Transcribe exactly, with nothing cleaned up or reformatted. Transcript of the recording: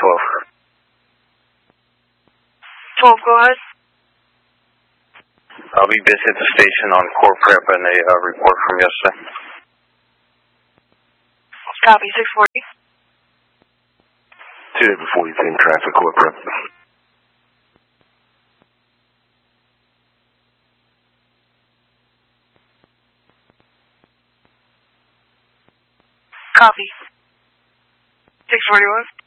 twelve. twelve, go ahead. I'll be busy at the station on core prep and a uh, report from yesterday. Copy, six forty. Two before you think traffic core prep. Copy. six forty-one.